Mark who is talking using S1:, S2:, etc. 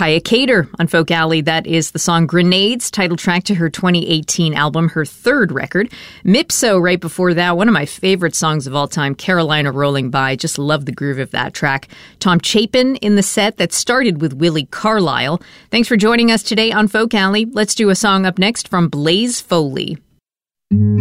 S1: Kaya Cater on Folk Alley. That is the song Grenades, title track to her 2018 album, her third record. Mipso right before that, one of my favorite songs of all time, Carolina Rolling By. Just love the groove of that track. Tom Chapin in the set that started with Willie Carlisle. Thanks for joining us today on Folk Alley. Let's do a song up next from Blaze Foley.